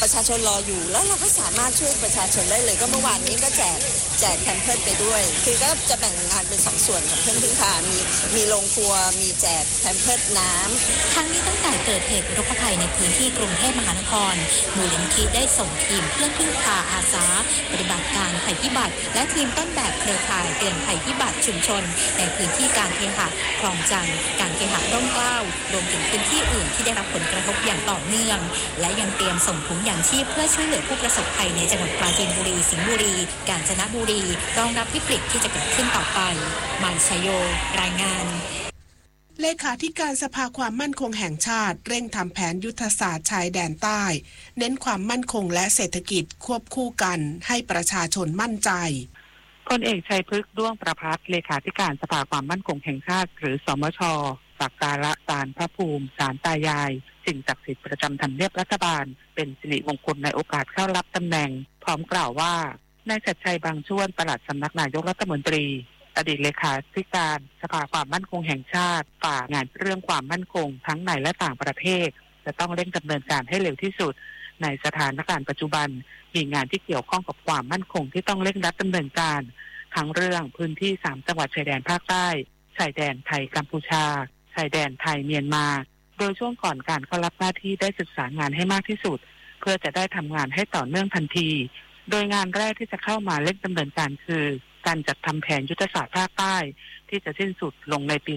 ประชาชนรออยู่แล้วเราก็สามารถช่วยประชาชนได้เลยก็เมื่อวานนี้ก็แจกแพมเพิร์สไปด้วยคือก็จะแบ่งงานเป็น2 ส่วนกับเพื่อนพึ่งพามีโรงครัวมีแจกแพมเพิร์สน้ำทั้งนี้ตั้งแต่เกิดเหตุอุทกภัยในพื้นที่กรุงเทพมหานครมูลนิธิได้ส่งทีมเพื่อนพึ่งพาอาสาปฏิบัติการภัยพิบัติและทีมต้นแบบเครือข่ายเตือนภัยพิบัติชุมชนในพื้นที่การเคหะคลองจันทร์การเคหะร่มเกล้ารวมถึงพื้นที่อื่นที่ได้รับผลกระทบอย่างต่อเนื่องและยังเตรียมส่งถุงยางชีพเพื่อช่วยเหลือผู้ประสบภัยในจังหวัดปราจีนบุรีสิงห์บุรีกาญจนบุรีรองรับวิกฤตที่จะเกิดขึ้นต่อไปมานชโยรายงานเลขาธิการสภาความมั่นคงแห่งชาติเร่งทำแผนยุทธศาสตร์ชายแดนใต้เน้นความมั่นคงและเศรษฐกิจควบคู่กันให้ประชาชนมั่นใจพลเอกชัยพฤกษ์ด้วงประภัสเลขาธิการสภาความมั่นคงแห่งชาติหรือสมช.สักการะศาลพระภูมิศาลตายายสิ่งศักดิ์สิทธิ์ประจำทำเนียบรัฐบาลเป็นสิริมงคลในโอกาสเข้ารับตำแหน่งพร้อมกล่าวว่านายชัดชัยบางช่วนปลัดสำนักนายกรัฐมนตรีอดีตเลขาธิการสภาความมั่นคงแห่งชาติฝ่างานเรื่องความมั่นคงทั้งในและต่างประเทศจะต้องเร่งดำเนินการให้เร็วที่สุดในสถานการณ์ปัจจุบันมีงานที่เกี่ยวข้องกับความมั่นคงที่ต้องเร่งรัดดำเนินการทั้งเรื่องพื้นที่3จังหวัดชายแดนภาคใต้ชายแดนไทยกัมพูชาชายแดนไทยเมียนมาโดยช่วงก่อนการเข้ารับหน้าที่ได้ศึกษางานให้มากที่สุดเพื่อจะได้ทำงานให้ต่อเนื่องทันทีโดยงานแรกที่จะเข้ามาเร่งดำเนินการคือการจัดทำแผนยุทธศาสตร์ภาคใต้ที่จะสิ้นสุดลงในปี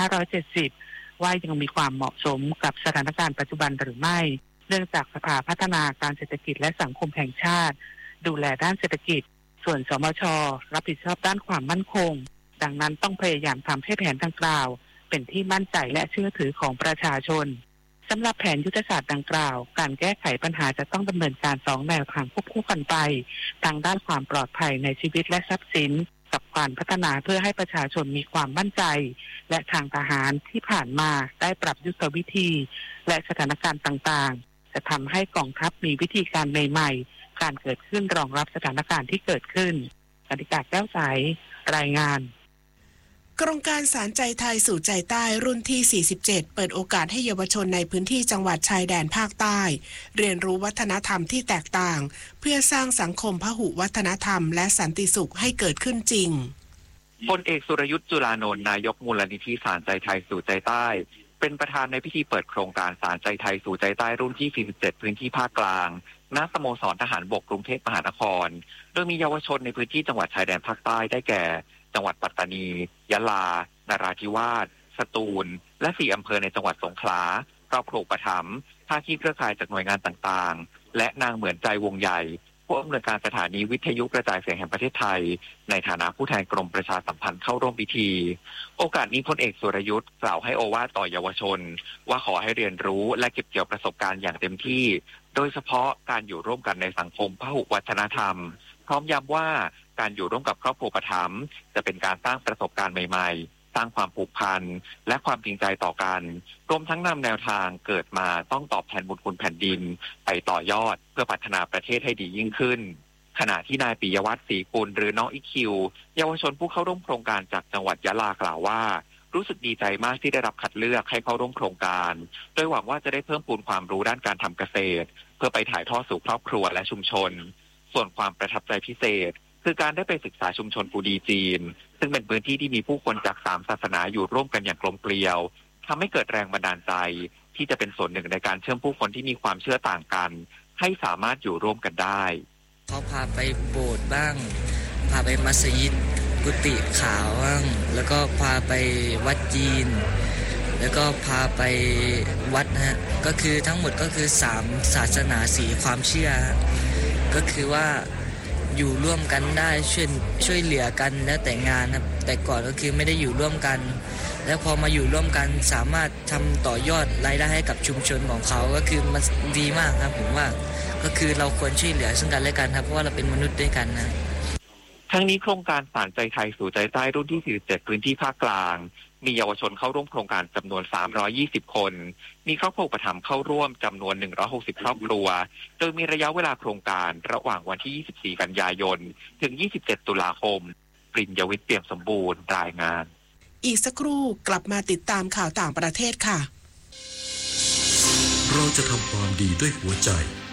2570 ว่ายังมีความเหมาะสมกับสถานการณ์ปัจจุบันหรือไม่เนื่องจากสภาพัฒนาการเศรษฐกิจและสังคมแห่งชาติดูแลด้านเศรษฐกิจส่วนสมช.รับผิดชอบด้านความมั่นคงดังนั้นต้องพยายามทำให้แผนดังกล่าวเป็นที่มั่นใจและเชื่อถือของประชาชนสำหรับแผนยุทธศาสตร์ดังกล่าวการแก้ไขปัญหาจะต้องดำเนินการ2แนวทางควบคู่กันไปทางด้านความปลอดภัยในชีวิตและทรัพย์สินกับการพัฒนาเพื่อให้ประชาชนมีความมั่นใจและทางทหารที่ผ่านมาได้ปรับยุทธวิธีและสถานการณ์ต่างๆจะทำให้กองทัพมีวิธีการใหม่ๆการเกิดขึ้นรองรับสถานการณ์ที่เกิดขึ้นกนิกาแก้วใสรายงานโครงการสารใจไทยสู่ใจใต้รุ่นที่47เปิดโอกาสให้เยาวชนในพื้นที่จังหวัดชายแดนภาคใต้เรียนรู้วัฒนธรรมที่แตกต่างเพื่อสร้างสังคมพหุวัฒนธรรมและสันติสุขให้เกิดขึ้นจริงพลเอกสุรยุทธ์จุลานนท์นายกมูลนิธิสารใจไทยสู่ใจใต้เป็นประธานในพิธีเปิดโครงการสารใจไทยสู่ใจใต้รุ่นที่47พื้นที่ภาคกลางณสโมสรทหารบกกรุงเทพมหานครโดยมีเยาวชนในพื้นที่จังหวัดชายแดนภาคใต้ได้แก่จังหวัดปัตตานียะลานราธิวาสสตูลและ4อำเภอในจังหวัดสงขลาครอบครัวอุปถัมภ์ภาคีเครือข่ายจากหน่วยงานต่างๆและนางเหมือนใจวงใหญ่ผู้อำนวยการสถานีวิทยุกระจายเสียงแห่งประเทศไทยในฐานะผู้แทนกรมประชาสัมพันธ์เข้าร่วมพิธีโอกาสนี้พลเอกสุรยุทธ์กล่าวให้โอวาทต่อเยาวชนว่าขอให้เรียนรู้และเก็บเกี่ยวประสบการณ์อย่างเต็มที่โดยเฉพาะการอยู่ร่วมกันในสังคมพหุวัฒนธรรมพร้อมย้ำว่าการอยู่ร่วมกับครอบครัวอุปถัมภ์จะเป็นการสร้างประสบการณ์ใหม่ๆสร้างความผูกพันและความจริงใจต่อกันรวมทั้งนำแนวทางเกิดมาต้องตอบแทนบุญคุณแผ่นดินไปต่อยอดเพื่อพัฒนาประเทศให้ดียิ่งขึ้นขณะที่นายปิยวัฒน์ศรีกุลหรือน้องอีคิวเยาวชนผู้เข้าร่วมโครงการจากจังหวัดยะลากล่าวว่ารู้สึกดีใจมากที่ได้รับคัดเลือกให้เข้าร่วมโครงการโดยหวังว่าจะได้เพิ่มพูนความรู้ด้านการทำเกษตรเพื่อไปถ่ายทอดสู่ครอบครัวและชุมชนส่วนความประทับใจพิเศษคือการได้ไปศึกษาชุมชนกูดีจีนซึ่งเป็นพื้นที่ที่มีผู้คนจาก3ศาสนาอยู่ร่วมกันอย่างกลมเกลียวทำให้เกิดแรงบันดาลใจที่จะเป็นส่วนหนึ่งในการเชื่อมผู้คนที่มีความเชื่อต่างกันให้สามารถอยู่ร่วมกันได้เขาพาไปโบสถ์บ้างพาไปมัสยิดกุฏิขาวบ้างแล้วก็พาไปวัดจีนแล้วก็พาไปวัดนะฮะก็คือทั้งหมดก็คือ3ศาสนา4ความเชื่อก็คือว่าอยู่ร่วมกันได้ช่วยเหลือกันแล้วแต่งานครับแต่ก่อนก็คือไม่ได้อยู่ร่วมกันแล้วพอมาอยู่ร่วมกันสามารถทำต่อยอดรายได้ให้กับชุมชนของเขาก็คือมันดีมากครับผมว่าก็คือเราควรช่วยเหลือซึ่งกันและกันครับเพราะว่าเราเป็นมนุษย์ด้วยกันนะทั้งนี้โครงการสารใจไทยสู่ใจใต้รุ่นที่47พื้นที่ภาคกลางมีเยาวชนเข้าร่วมโครงการจำนวน320คนมีครอบครัวอุปถัมภ์เข้าร่วมจำนวน160ครอบครัวโดยมีระยะเวลาโครงการระหว่างวันที่24กันยายนถึง27ตุลาคมปริญญวิทย์เปี่ยมสมบูรณ์รายงานอีกสักครู่กลับมาติดตามข่าวต่างประเทศค่ะเราจะทำความดีด้วยหัวใจ